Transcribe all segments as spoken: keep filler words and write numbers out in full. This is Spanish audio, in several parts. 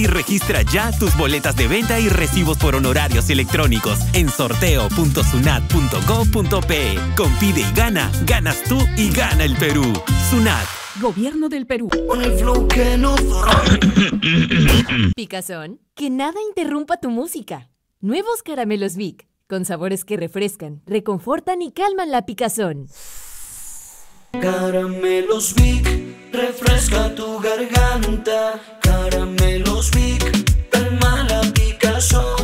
Y registra ya tus boletas de venta y recibos por honorarios electrónicos en sorteo punto sunat punto gob punto pe. Compide y gana, ganas tú y gana el Perú. Sunat. Gobierno del Perú. Picazón, que nada interrumpa tu música. Nuevos caramelos Vic, con sabores que refrescan, reconfortan y calman la picazón. Caramelos Vic, refresca tu garganta. Caramelos Vic, calma la picazón.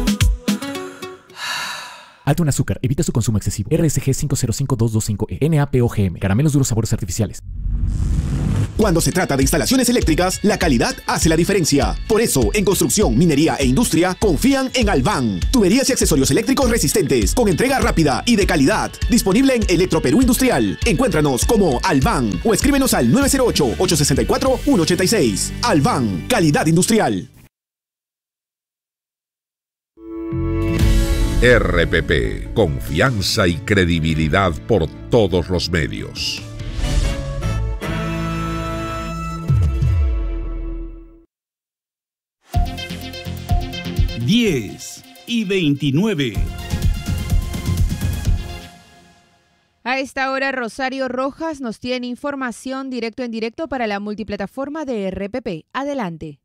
Alto en azúcar, evita su consumo excesivo. R S G cinco cero cinco dos dos cinco E, N A P O G M, caramelos duros sabores artificiales. Cuando se trata de instalaciones eléctricas, la calidad hace la diferencia. Por eso, en construcción, minería e industria, confían en Alban. Tuberías y accesorios eléctricos resistentes, con entrega rápida y de calidad. Disponible en Electroperú Industrial. Encuéntranos como Alban o escríbenos al nueve cero ocho, ocho seis cuatro, uno ocho seis. Alban, calidad industrial. R P P, confianza y credibilidad por todos los medios. diez y veintinueve. A esta hora, Rosario Rojas nos tiene información directo en directo para la multiplataforma de R P P. Adelante.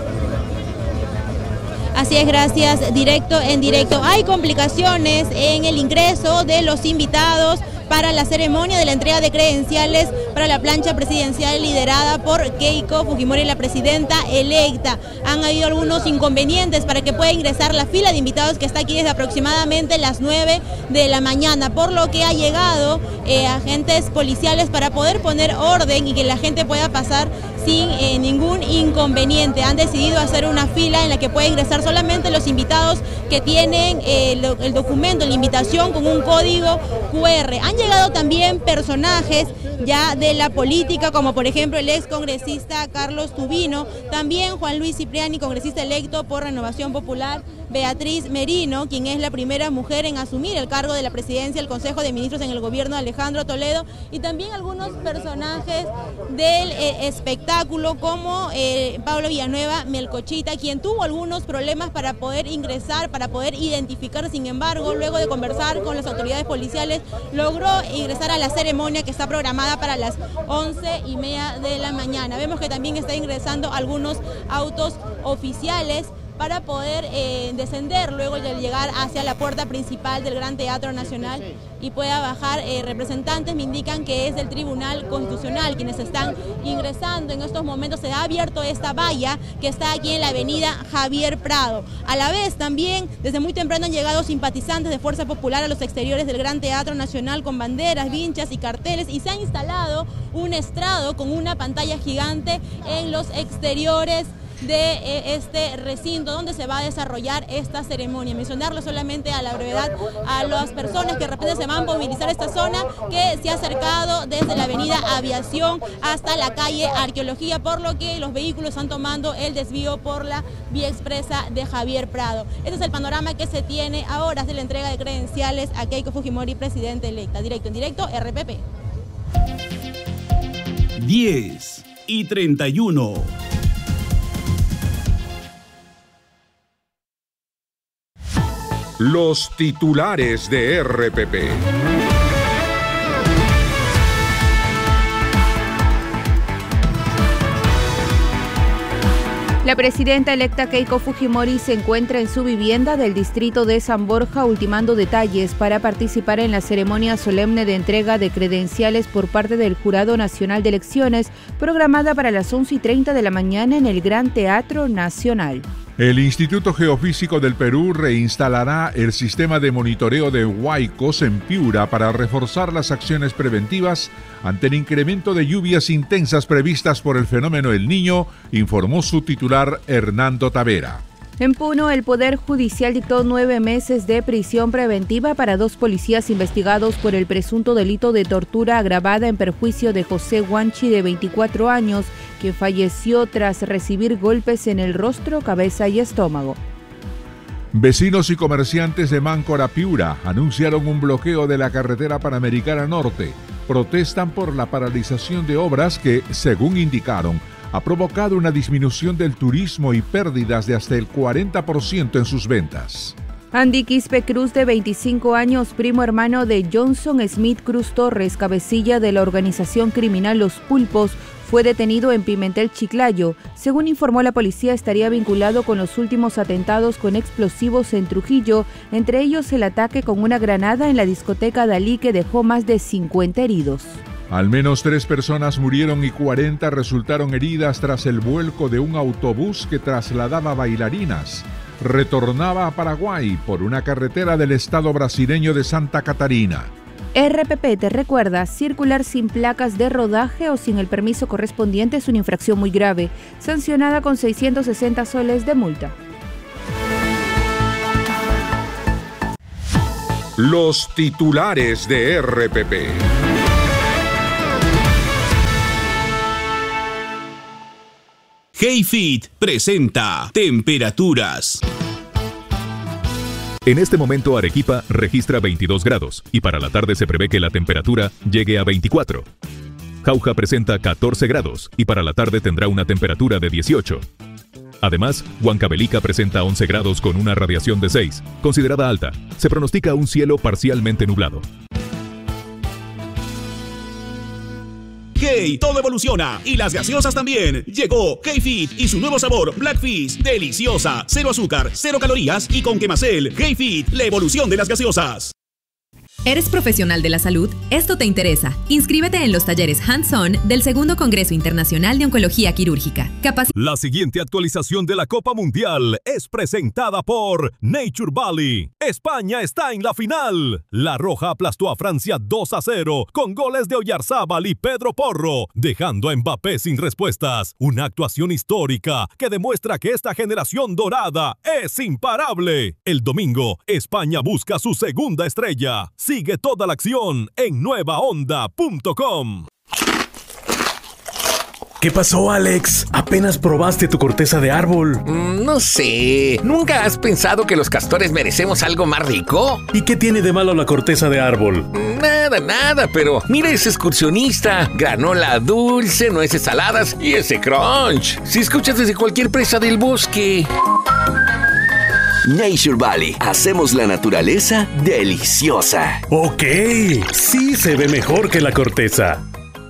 Así es, gracias. Directo en directo. Hay complicaciones en el ingreso de los invitados para la ceremonia de la entrega de credenciales para la plancha presidencial liderada por Keiko Fujimori, la presidenta electa. Han habido algunos inconvenientes para que pueda ingresar la fila de invitados que está aquí desde aproximadamente las nueve de la mañana, por lo que ha llegado eh, agentes policiales para poder poner orden y que la gente pueda pasar sin eh, ningún inconveniente. Han decidido hacer una fila en la que pueden ingresar solamente los invitados que tienen eh, el, el documento, la invitación con un código cu erre. Han llegado también personajes ya de la política, como por ejemplo el ex congresista Carlos Tubino, también Juan Luis Cipriani, congresista electo por Renovación Popular, Beatriz Merino, quien es la primera mujer en asumir el cargo de la presidencia del Consejo de Ministros en el gobierno de Alejandro Toledo, y también algunos personajes del eh, espectáculo como eh, Pablo Villanueva Melcochita, quien tuvo algunos problemas para poder ingresar, para poder identificar. Sin embargo, luego de conversar con las autoridades policiales, logró ingresar a la ceremonia que está programada para las once y media de la mañana. Vemos que también está ingresando algunos autos oficiales para poder eh, descender luego de llegar hacia la puerta principal del Gran Teatro Nacional y pueda bajar. Eh, representantes me indican que es del Tribunal Constitucional quienes están ingresando. En estos momentos se ha abierto esta valla que está aquí en la avenida Javier Prado. A la vez también desde muy temprano han llegado simpatizantes de Fuerza Popular a los exteriores del Gran Teatro Nacional con banderas, vinchas y carteles, y se ha instalado un estrado con una pantalla gigante en los exteriores de este recinto donde se va a desarrollar esta ceremonia. Mencionarlo solamente a la brevedad a las personas que de repente se van a movilizar a esta zona, que se ha acercado desde la avenida Aviación hasta la calle Arqueología, por lo que los vehículos están tomando el desvío por la vía expresa de Javier Prado. Este es el panorama que se tiene a horas de la entrega de credenciales a Keiko Fujimori, presidenta electa. Directo en directo, R P P. diez y treinta y uno. Los titulares de R P P. La presidenta electa Keiko Fujimori se encuentra en su vivienda del distrito de San Borja ultimando detalles para participar en la ceremonia solemne de entrega de credenciales por parte del Jurado Nacional de Elecciones, programada para las once y treinta de la mañana en el Gran Teatro Nacional. El Instituto Geofísico del Perú reinstalará el sistema de monitoreo de huaicos en Piura para reforzar las acciones preventivas ante el incremento de lluvias intensas previstas por el fenómeno El Niño, informó su titular Hernando Tavera. En Puno, el Poder Judicial dictó nueve meses de prisión preventiva para dos policías investigados por el presunto delito de tortura agravada en perjuicio de José Guanchi, de veinticuatro años, que falleció tras recibir golpes en el rostro, cabeza y estómago. Vecinos y comerciantes de Máncora, Piura, anunciaron un bloqueo de la carretera Panamericana Norte. Protestan por la paralización de obras que, según indicaron, ha provocado una disminución del turismo y pérdidas de hasta el cuarenta por ciento en sus ventas. Andy Quispe Cruz, de veinticinco años, primo hermano de Johnson Smith Cruz Torres, cabecilla de la organización criminal Los Pulpos, fue detenido en Pimentel, Chiclayo. Según informó la policía, estaría vinculado con los últimos atentados con explosivos en Trujillo, entre ellos el ataque con una granada en la discoteca Dalí que dejó más de cincuenta heridos. Al menos tres personas murieron y cuarenta resultaron heridas tras el vuelco de un autobús que trasladaba bailarinas. Retornaba a Paraguay por una carretera del estado brasileño de Santa Catarina. R P P te recuerda, circular sin placas de rodaje o sin el permiso correspondiente es una infracción muy grave, sancionada con seiscientos sesenta soles de multa. Los titulares de R P P. Hayfit presenta temperaturas. En este momento Arequipa registra veintidós grados y para la tarde se prevé que la temperatura llegue a veinticuatro. Jauja presenta catorce grados y para la tarde tendrá una temperatura de dieciocho. Además, Huancavelica presenta once grados con una radiación de seis, considerada alta. Se pronostica un cielo parcialmente nublado. Hey, todo evoluciona y las gaseosas también. Llegó Hayfit y su nuevo sabor Blackfish, deliciosa, cero azúcar, cero calorías y con Quemacel. Hayfit, la evolución de las gaseosas. ¿Eres profesional de la salud? Esto te interesa. Inscríbete en los talleres Hands-On del Segundo Congreso Internacional de Oncología Quirúrgica. Capac- La siguiente actualización de la Copa Mundial es presentada por Nature Valley. España está en la final. La Roja aplastó a Francia dos a cero con goles de Oyarzábal y Pedro Porro, dejando a Mbappé sin respuestas. Una actuación histórica que demuestra que esta generación dorada es imparable. El domingo, España busca su segunda estrella. Sigue toda la acción en nueva onda punto com. ¿Qué pasó, Alex? ¿Apenas probaste tu corteza de árbol? Mm, no sé. ¿Nunca has pensado que los castores merecemos algo más rico? ¿Y qué tiene de malo la corteza de árbol? Nada, nada, pero mira ese excursionista. Granola dulce, nueces saladas y ese crunch. Si escuchas desde cualquier presa del bosque. Nature Valley. Hacemos la naturaleza deliciosa. Ok, sí se ve mejor que la corteza.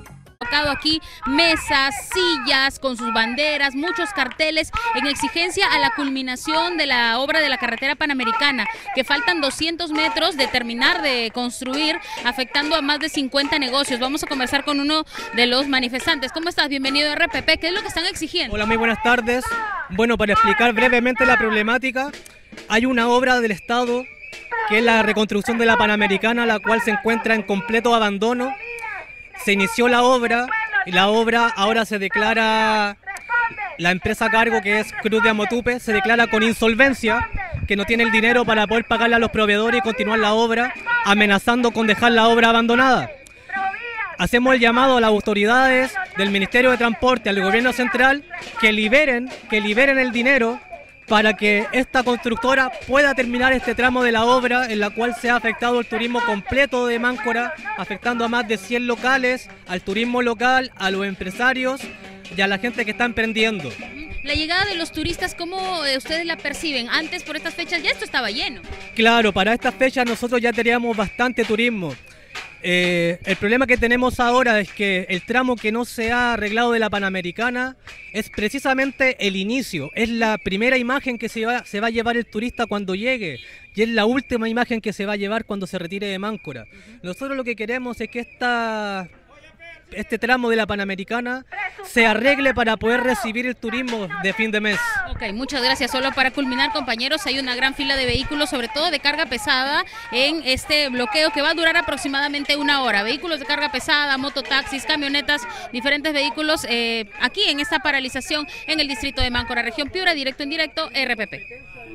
Aquí mesas, sillas con sus banderas, muchos carteles en exigencia a la culminación de la obra de la carretera panamericana, que faltan doscientos metros de terminar de construir, afectando a más de cincuenta negocios. Vamos a conversar con uno de los manifestantes. ¿Cómo estás? Bienvenido a R P P. ¿Qué es lo que están exigiendo? Hola, muy buenas tardes. Bueno, para explicar brevemente la problemática, hay una obra del Estado que es la reconstrucción de la Panamericana, la cual se encuentra en completo abandono. Se inició la obra y la obra ahora se declara, la empresa a cargo, que es Cruz de Amotupe, se declara con insolvencia, que no tiene el dinero para poder pagarle a los proveedores y continuar la obra, amenazando con dejar la obra abandonada. Hacemos el llamado a las autoridades del Ministerio de Transporte, al gobierno central, que liberen, que liberen el dinero para que esta constructora pueda terminar este tramo de la obra, en la cual se ha afectado el turismo completo de Máncora, afectando a más de cien locales, al turismo local, a los empresarios y a la gente que está emprendiendo. La llegada de los turistas, ¿cómo ustedes la perciben? Antes, por estas fechas, ya esto estaba lleno. Claro, para estas fechas nosotros ya teníamos bastante turismo. Eh, el problema que tenemos ahora es que el tramo que no se ha arreglado de la Panamericana es precisamente el inicio, es la primera imagen que se va, se va a llevar el turista cuando llegue y es la última imagen que se va a llevar cuando se retire de Máncora. Nosotros lo que queremos es que esta, este tramo de la Panamericana se arregle para poder recibir el turismo de fin de mes. Ok, muchas gracias. Solo para culminar, compañeros, hay una gran fila de vehículos, sobre todo de carga pesada, en este bloqueo que va a durar aproximadamente una hora. Vehículos de carga pesada, mototaxis, camionetas, diferentes vehículos eh, aquí en esta paralización en el distrito de Máncora, región Piura, directo en directo, R P P.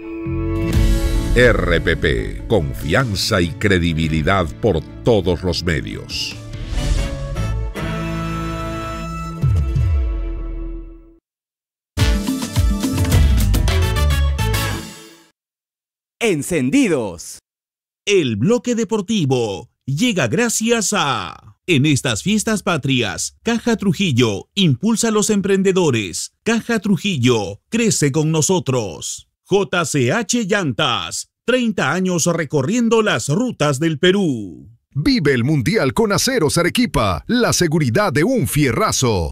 R P P, confianza y credibilidad por todos los medios. Encendidos. El bloque deportivo llega gracias a En estas fiestas patrias, Caja Trujillo impulsa a los emprendedores. Caja Trujillo crece con nosotros. J C H Llantas, treinta años recorriendo las rutas del Perú. Vive el Mundial con Aceros Arequipa, la seguridad de un fierrazo.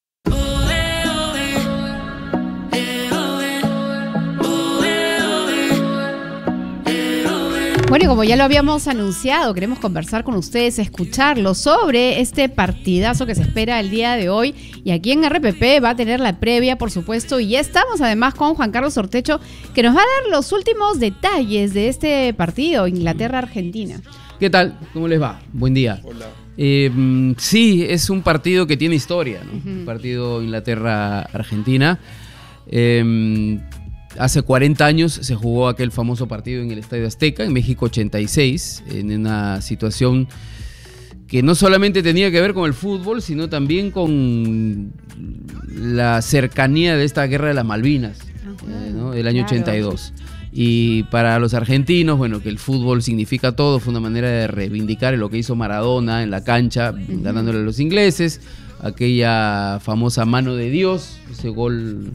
Bueno, y como ya lo habíamos anunciado, queremos conversar con ustedes, escucharlo sobre este partidazo que se espera el día de hoy. Y aquí en R P P va a tener la previa, por supuesto. Y ya estamos además con Juan Carlos Ortecho, que nos va a dar los últimos detalles de este partido, Inglaterra-Argentina. ¿Qué tal? ¿Cómo les va? Buen día. Hola. Eh, sí, es un partido que tiene historia, ¿no? Uh-huh. Un partido Inglaterra-Argentina. Eh, Hace cuarenta años se jugó aquel famoso partido en el Estadio Azteca, en México ochenta y seis, en una situación que no solamente tenía que ver con el fútbol, sino también con la cercanía de esta guerra de las Malvinas, uh-huh. eh, ¿no? Del año claro. ochenta y dos. Y para los argentinos, bueno, que el fútbol significa todo, fue una manera de reivindicar lo que hizo Maradona en la cancha, uh-huh. ganándole a los ingleses, aquella famosa mano de Dios, ese gol...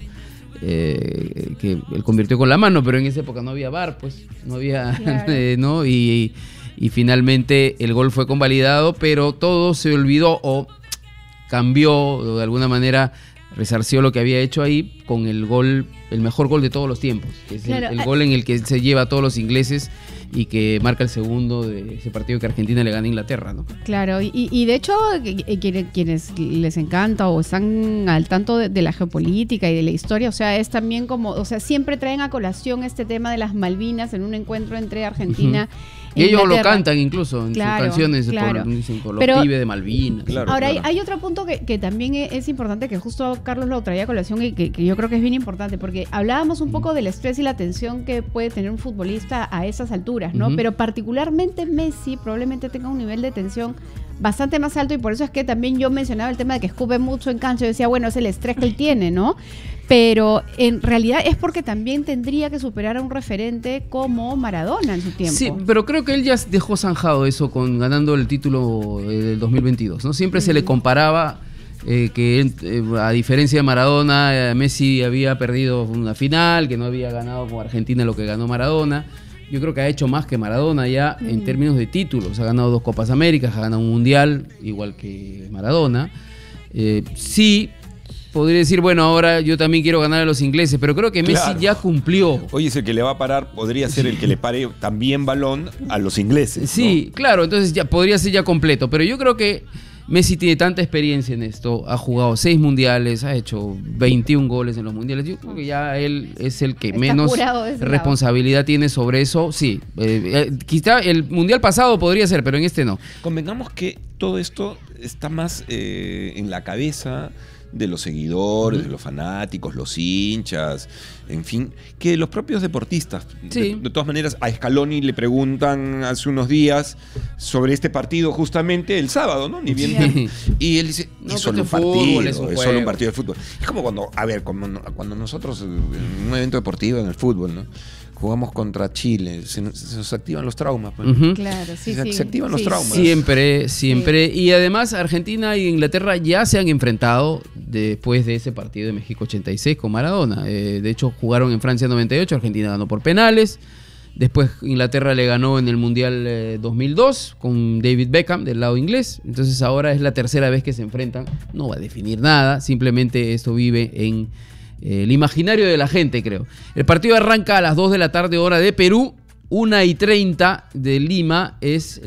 Eh, que él convirtió con la mano, pero en esa época no había V A R, pues no había, claro. eh, ¿no? Y, y finalmente el gol fue convalidado, pero todo se olvidó o cambió, o de alguna manera resarció lo que había hecho ahí con el gol, el mejor gol de todos los tiempos, que es claro. el, el gol en el que se lleva a todos los ingleses y que marca el segundo de ese partido que Argentina le gana a Inglaterra, ¿no? Claro, y, y de hecho quienes, quienes les encanta o están al tanto de, de la geopolítica y de la historia, o sea, es también como, o sea, siempre traen a colación este tema de las Malvinas en un encuentro entre Argentina uh-huh. y ellos Inglaterra. Lo cantan incluso en claro, sus canciones, claro. por, dicen, por los Pero, pibes de Malvinas. Claro, ahora, claro. Hay, hay otro punto que, que también es importante, que justo Carlos lo traía a colación y que, que yo creo que es bien importante, porque hablábamos un poco del estrés y la tensión que puede tener un futbolista a esas alturas, ¿no? Uh-huh. Pero particularmente Messi probablemente tenga un nivel de tensión bastante más alto, y por eso es que también yo mencionaba el tema de que escupe mucho en cancha. Yo decía, bueno, es el estrés que él tiene, ¿no? Pero en realidad es porque también tendría que superar a un referente como Maradona en su tiempo. Sí, pero creo que él ya dejó zanjado eso con ganando el título del dos mil veintidós, ¿no? Siempre uh-huh. se le comparaba eh, que él, eh, a diferencia de Maradona, eh, Messi había perdido una final, que no había ganado con Argentina lo que ganó Maradona. Yo creo que ha hecho más que Maradona ya mm. en términos de títulos. Ha ganado dos Copas Américas, ha ganado un Mundial, igual que Maradona. Eh, sí, podría decir, bueno, ahora yo también quiero ganar a los ingleses, pero creo que Messi claro. ya cumplió. Hoy es el que le va a parar, podría ser el que le pare también balón a los ingleses. Sí, ¿no? Claro, entonces ya podría ser ya completo, pero yo creo que Messi tiene tanta experiencia en esto, ha jugado seis mundiales, ha hecho veintiún goles en los mundiales. Yo creo que ya él es el que Está menos responsabilidad lado. tiene sobre eso. Sí, eh, eh, quizá el mundial pasado podría ser, pero en este no. Convengamos que todo esto está más eh, en la cabeza de los seguidores, uh-huh. de los fanáticos, los hinchas, en fin, que los propios deportistas. Sí. De, de todas maneras, a Scaloni le preguntan hace unos días sobre este partido justamente el sábado, ¿no? Ni bien. Sí. Y él dice, no, es solo un partido, fútbol, es, un es solo un partido de fútbol. Es como cuando, a ver, como, cuando nosotros en un evento deportivo en el fútbol, ¿no? Jugamos contra Chile, se nos, se nos activan los traumas. Pues. Uh-huh. Claro, sí, se, sí. Se activan sí, los traumas. Siempre, siempre. Sí. Y además Argentina y Inglaterra ya se han enfrentado después de ese partido de México ochenta y seis con Maradona. Eh, de hecho, jugaron en Francia noventa y ocho, Argentina ganó por penales. Después Inglaterra le ganó en el Mundial eh, dos mil dos con David Beckham del lado inglés. Entonces ahora es la tercera vez que se enfrentan. No va a definir nada, simplemente esto vive en eh, el imaginario de la gente, creo. El partido arranca a las dos de la tarde hora de Perú. una y treinta de Lima es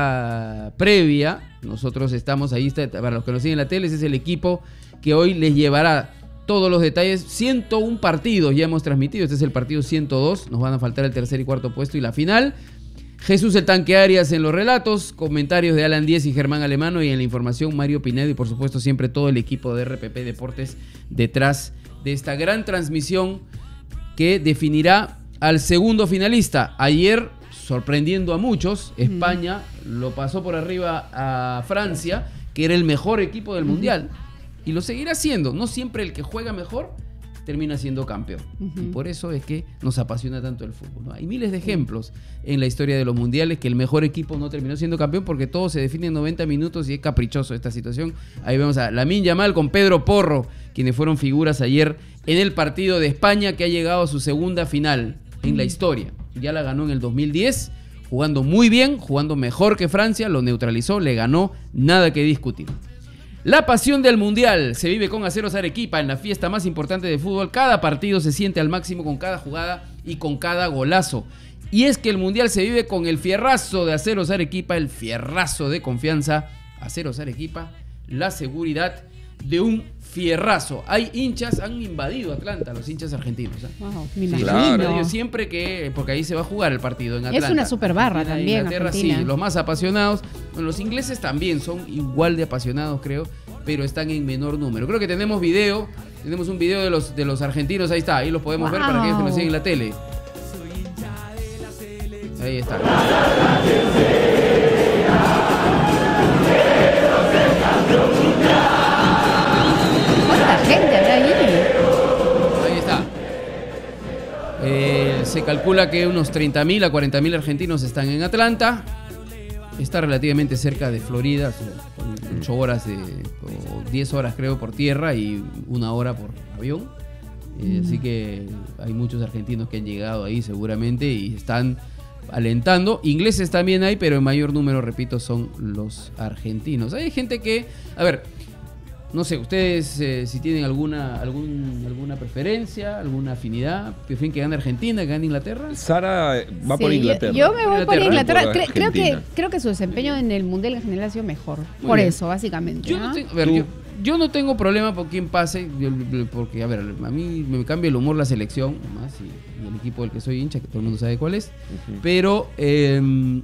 la previa. Nosotros estamos ahí, está, para los que nos siguen en la tele, ese es el equipo que hoy les llevará todos los detalles. ciento uno partidos ya hemos transmitido, este es el partido ciento dos, nos van a faltar el tercer y cuarto puesto y la final. Jesús el Tanque Arias en los relatos, comentarios de Alan Díez y Germán Alemano, y en la información Mario Pinedo, y por supuesto siempre todo el equipo de R P P Deportes detrás de esta gran transmisión que definirá al segundo finalista. Ayer, sorprendiendo a muchos, España mm. lo pasó por arriba a Francia, que era el mejor equipo del mm. Mundial, y lo seguirá siendo. No siempre el que juega mejor termina siendo campeón. Uh-huh. Y por eso es que nos apasiona tanto el fútbol, ¿no? Hay miles de ejemplos en la historia de los mundiales que el mejor equipo no terminó siendo campeón porque todo se define en noventa minutos y es caprichoso esta situación. Ahí vemos a Lamine Yamal con Pedro Porro, quienes fueron figuras ayer en el partido de España, que ha llegado a su segunda final en la historia. Ya la ganó en el dos mil diez, jugando muy bien, jugando mejor que Francia, lo neutralizó, le ganó, nada que discutir. La pasión del Mundial se vive con Aceros Arequipa en la fiesta más importante de fútbol. Cada partido se siente al máximo con cada jugada y con cada golazo. Y es que el Mundial se vive con el fierrazo de Aceros Arequipa, el fierrazo de confianza. Aceros Arequipa, la seguridad de un fierrazo. Hay hinchas, han invadido Atlanta, los hinchas argentinos. ¿eh? Wow, me sí, claro. Siempre que, porque ahí se va a jugar el partido en Atlanta. Es una super barra también, Inglaterra, sí, los más apasionados. Bueno, los ingleses también son igual de apasionados, creo, pero están en menor número. Creo que tenemos video, tenemos un video de los, de los argentinos, ahí está, ahí los podemos wow. ver para aquellos que nos siguen en la tele. Ahí está. Gente habrá ahí. Ahí está. Eh, se calcula que unos treinta mil a cuarenta mil argentinos están en Atlanta. Está relativamente cerca de Florida, son ocho horas de, o diez horas creo por tierra y una hora por avión. Eh, mm. Así que hay muchos argentinos que han llegado ahí seguramente y están alentando. Ingleses también hay, pero en mayor número, repito, son los argentinos. Hay gente que, a ver, no sé, ustedes eh, si tienen alguna algún, alguna preferencia, alguna afinidad, prefieren que gane Argentina, que gane Inglaterra. Sara va sí, por Inglaterra. Yo, yo me voy por Inglaterra. Por Cre- creo que creo que su desempeño en el mundial en general ha sido mejor. Muy por bien. Eso, básicamente. Yo no, tengo, a ver, yo, yo no tengo problema por quién pase, yo, porque a ver, a mí me cambia el humor la selección, más y, y el equipo del que soy hincha, que todo el mundo sabe cuál es. Uh-huh. Pero eh,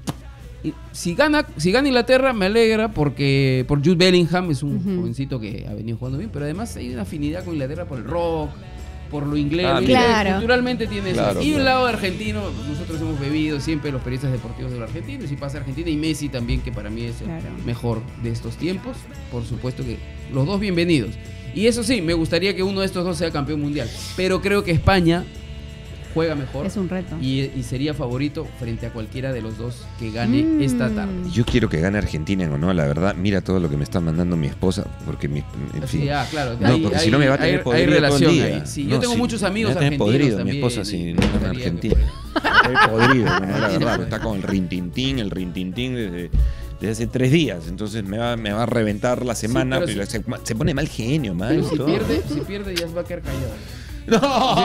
Si gana, si gana Inglaterra me alegra porque por Jude Bellingham es un uh-huh. jovencito que ha venido jugando bien, pero además hay una afinidad con Inglaterra por el rock, por lo inglés, ah, claro. culturalmente tiene eso. Claro, y claro. un lado argentino, nosotros hemos bebido siempre los periodistas deportivos de los argentinos, y pasa Argentina y Messi también, que para mí es el claro. mejor de estos tiempos. Por supuesto que los dos bienvenidos. Y eso sí, me gustaría que uno de estos dos sea campeón mundial, pero creo que España juega mejor. Es un reto. Y, y sería favorito frente a cualquiera de los dos que gane mm. esta tarde. Yo quiero que gane Argentina, ¿no? La verdad, mira todo lo que me está mandando mi esposa, porque mi, en fin. Sí, ah, claro. No, hay, porque hay, si no me va a tener hay, podrido hay relación todo el día. Ahí. Sí, no, yo tengo sí, muchos amigos me va a tener argentinos podrido también, mi esposa si no gana Argentina. Me podrido, ¿no? La verdad, está con el rintintín, el rintintín desde... desde hace tres días, entonces me va, me va a reventar la semana, sí, pero pero si, se, se pone mal genio, mal. Pero si pierde, si pierde ya se va a quedar callado. No.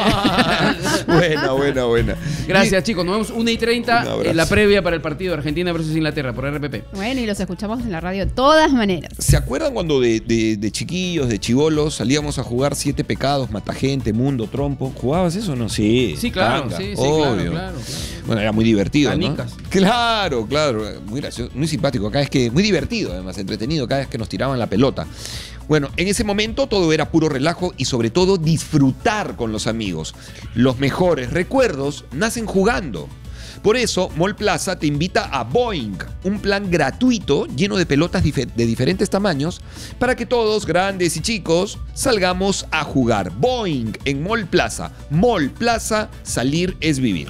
Buena, buena, buena. Gracias, chicos. Nos vemos una y treinta en la previa para el partido Argentina versus Inglaterra por R P P. Bueno, y los escuchamos en la radio de todas maneras. ¿Se acuerdan cuando de, de, de chiquillos, de chibolos, salíamos a jugar Siete Pecados, Matagente, Mundo, Trompo? ¿Jugabas eso o no? Sí. Sí, claro. Tanga, sí, sí, obvio. Claro, claro, claro. Bueno, era muy divertido, Canicas. ¿no? Claro, claro. Muy gracioso, muy simpático. Cada vez que, muy divertido, además, entretenido, cada vez que nos tiraban la pelota. Bueno, en ese momento todo era puro relajo y sobre todo disfrutar con los amigos. Los mejores recuerdos nacen jugando. Por eso, Mall Plaza te invita a Boing, un plan gratuito lleno de pelotas dif- de diferentes tamaños para que todos, grandes y chicos, salgamos a jugar. Boing en Mall Plaza. Mall Plaza, salir es vivir.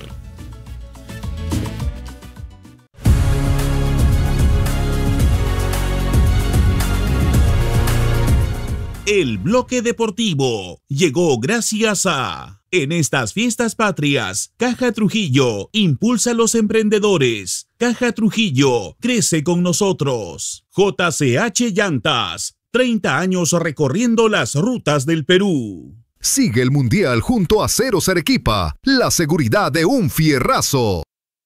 El bloque deportivo llegó gracias a... En estas fiestas patrias, Caja Trujillo impulsa a los emprendedores. Caja Trujillo crece con nosotros. J C H Llantas, treinta años recorriendo las rutas del Perú. Sigue el Mundial junto a Aceros Arequipa, la seguridad de un fierrazo.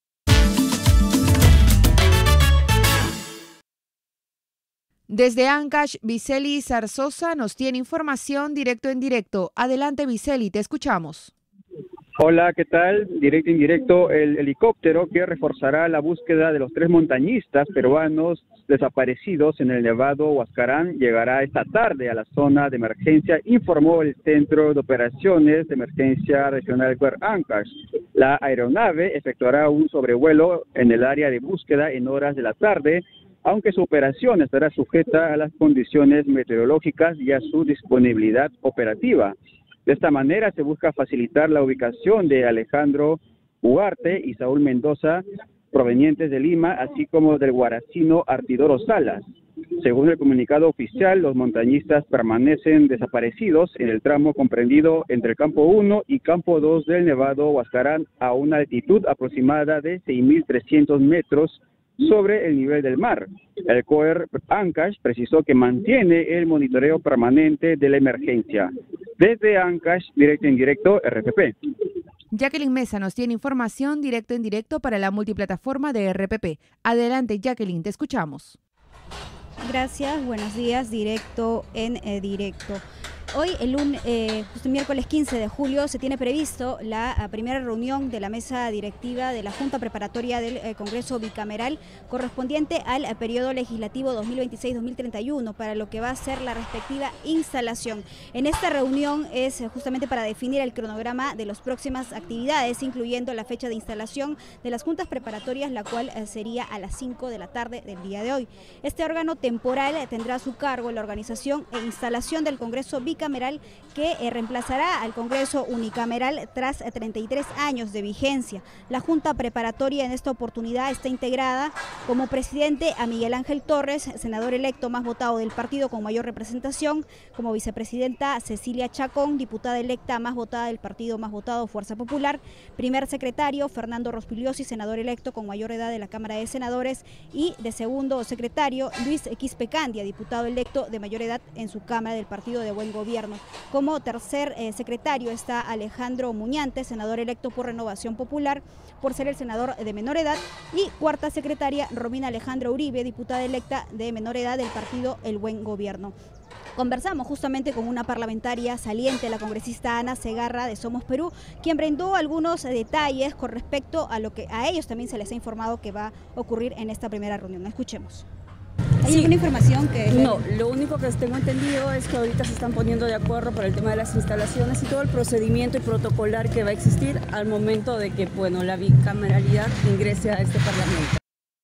Desde Ancash, Viceli Zarzosa nos tiene información directo en directo. Adelante, Viceli, te escuchamos. Hola, ¿qué tal? Directo en directo, el helicóptero que reforzará la búsqueda de los tres montañistas peruanos desaparecidos en el Nevado Huascarán llegará esta tarde a la zona de emergencia, informó el Centro de Operaciones de Emergencia Regional Guer Ancash. La aeronave efectuará un sobrevuelo en el área de búsqueda en horas de la tarde, aunque su operación estará sujeta a las condiciones meteorológicas y a su disponibilidad operativa. De esta manera se busca facilitar la ubicación de Alejandro Ugarte y Saúl Mendoza, provenientes de Lima, así como del guaracino Artidoro Salas. Según el comunicado oficial, los montañistas permanecen desaparecidos en el tramo comprendido entre el campo uno y campo dos del Nevado Huascarán a una altitud aproximada de seis mil trescientos metros sobre el nivel del mar. El C O E R Ancash precisó que mantiene el monitoreo permanente de la emergencia. Desde Ancash, directo en directo, R P P. Jacqueline Mesa nos tiene información directo en directo para la multiplataforma de R P P. Adelante, Jacqueline, te escuchamos. Gracias, buenos días, directo en eh, directo. Hoy, el lunes, eh, justo miércoles quince de julio, se tiene previsto la primera reunión de la mesa directiva de la Junta Preparatoria del eh, Congreso Bicameral correspondiente al eh, periodo legislativo dos mil veintiséis dos mil treinta y uno, para lo que va a ser la respectiva instalación. En esta reunión es eh, justamente para definir el cronograma de las próximas actividades, incluyendo la fecha de instalación de las juntas preparatorias, la cual eh, sería a las cinco de la tarde del día de hoy. Este órgano temporal eh, tendrá a su cargo la organización e instalación del Congreso Bicameral, que eh, reemplazará al Congreso Unicameral tras eh, treinta y tres años de vigencia. La Junta Preparatoria en esta oportunidad está integrada como presidente a Miguel Ángel Torres, senador electo más votado del partido con mayor representación, como vicepresidenta Cecilia Chacón, diputada electa más votada del partido más votado Fuerza Popular, primer secretario Fernando Rospigliosi, senador electo con mayor edad de la Cámara de Senadores, y de segundo secretario Luis Quispe Candia, diputado electo de mayor edad en su Cámara del Partido de Buen Gobierno. Como tercer eh, secretario está Alejandro Muñante, senador electo por Renovación Popular, por ser el senador de menor edad, y cuarta secretaria Romina Alejandra Uribe, diputada electa de menor edad del partido El Buen Gobierno. Conversamos justamente con una parlamentaria saliente, la congresista Ana Segarra de Somos Perú, quien brindó algunos detalles con respecto a lo que a ellos también se les ha informado que va a ocurrir en esta primera reunión. Escuchemos. ¿Hay sí. alguna información que...? No, lo único que tengo entendido es que ahorita se están poniendo de acuerdo por el tema de las instalaciones y todo el procedimiento y protocolar que va a existir al momento de que, bueno, la bicameralidad ingrese a este Parlamento.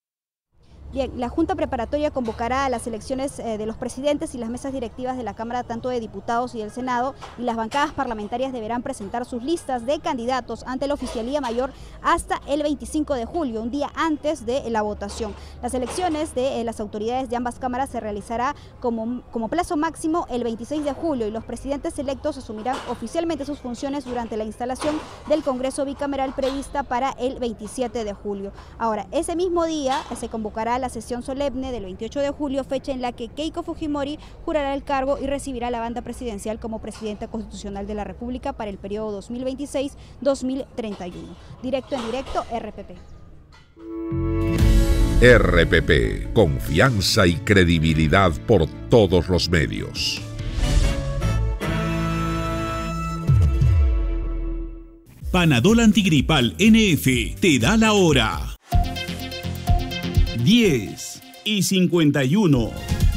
Bien, la Junta Preparatoria convocará a las elecciones eh, de los presidentes y las mesas directivas de la Cámara, tanto de Diputados y del Senado, y las bancadas parlamentarias deberán presentar sus listas de candidatos ante la Oficialía Mayor hasta el veinticinco de julio, un día antes de la votación. Las elecciones de eh, las autoridades de ambas cámaras se realizará como, como plazo máximo el veintiséis de julio, y los presidentes electos asumirán oficialmente sus funciones durante la instalación del Congreso Bicameral prevista para el veintisiete de julio. Ahora, ese mismo día eh, se convocará la sesión solemne del veintiocho de julio, fecha en la que Keiko Fujimori jurará el cargo y recibirá la banda presidencial como presidenta constitucional de la República para el periodo dos mil veintiséis dos mil treinta y uno. Directo en directo, R P P. R P P, confianza y credibilidad por todos los medios. Panadol Antigripal N F te da la hora. diez y cincuenta y uno.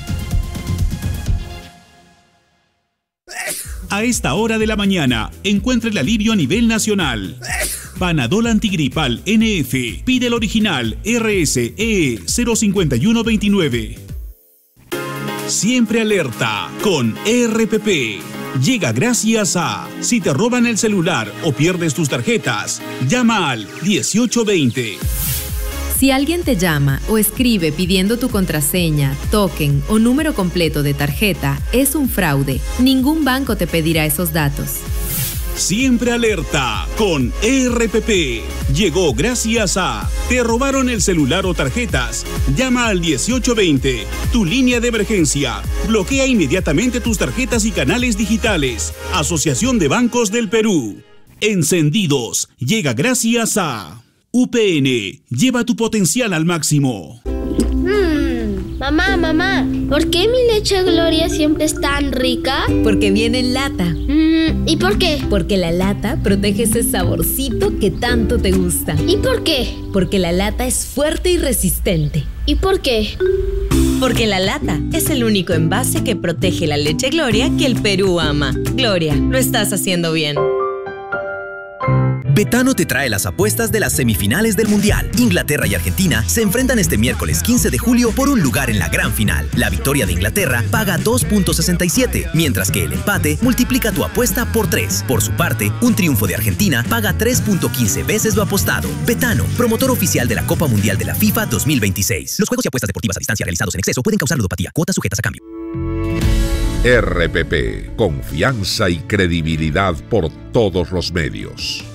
A esta hora de la mañana, encuentra el alivio a nivel nacional. Panadol Antigripal N F. Pide el original R S E cero cinco uno dos nueve. Siempre alerta con R P P. Llega gracias a: si te roban el celular o pierdes tus tarjetas, llama al dieciocho veinte. Si alguien te llama o escribe pidiendo tu contraseña, token o número completo de tarjeta, es un fraude. Ningún banco te pedirá esos datos. Siempre alerta con R P P. Llegó gracias a: ¿te robaron el celular o tarjetas? Llama al dieciocho veinte, tu línea de emergencia. Bloquea inmediatamente tus tarjetas y canales digitales. Asociación de Bancos del Perú. Encendidos. Llega gracias a U P N. Lleva tu potencial al máximo. Mm, mamá, mamá, ¿por qué mi leche Gloria siempre es tan rica? Porque viene en lata. Mm, ¿y por qué? Porque la lata protege ese saborcito que tanto te gusta. ¿Y por qué? Porque la lata es fuerte y resistente. ¿Y por qué? Porque la lata es el único envase que protege la leche Gloria que el Perú ama. Gloria, lo estás haciendo bien. Betano te trae las apuestas de las semifinales del Mundial. Inglaterra y Argentina se enfrentan este miércoles quince de julio por un lugar en la gran final. La victoria de Inglaterra paga dos punto sesenta y siete, mientras que el empate multiplica tu apuesta por tres. Por su parte, un triunfo de Argentina paga tres punto quince veces lo apostado. Betano, promotor oficial de la Copa Mundial de la FIFA dos mil veintiséis. Los juegos y apuestas deportivas a distancia realizados en exceso pueden causar ludopatía. Cuotas sujetas a cambio. R P P, confianza y credibilidad por todos los medios.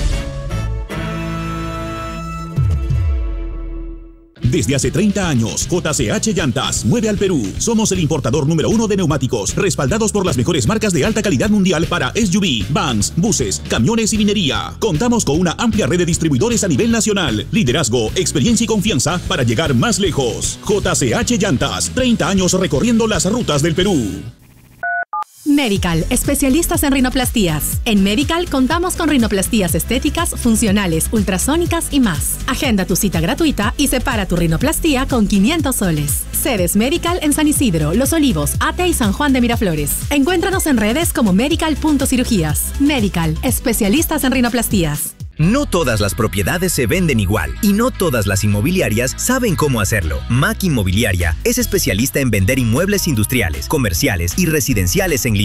Desde hace treinta años, J C H Llantas mueve al Perú. Somos el importador número uno de neumáticos, respaldados por las mejores marcas de alta calidad mundial para S U V, vans, buses, camiones y minería. Contamos con una amplia red de distribuidores a nivel nacional. Liderazgo, experiencia y confianza para llegar más lejos. J C H Llantas, treinta años recorriendo las rutas del Perú. Medical, especialistas en rinoplastías. En Medical contamos con rinoplastías estéticas, funcionales, ultrasónicas y más. Agenda tu cita gratuita y separa tu rinoplastía con quinientos soles. Sedes Medical en San Isidro, Los Olivos, Ate y San Juan de Miraflores. Encuéntranos en redes como medical punto cirugías. Medical, especialistas en rinoplastías. No todas las propiedades se venden igual y no todas las inmobiliarias saben cómo hacerlo. Mac Inmobiliaria es especialista en vender inmuebles industriales, comerciales y residenciales en línea.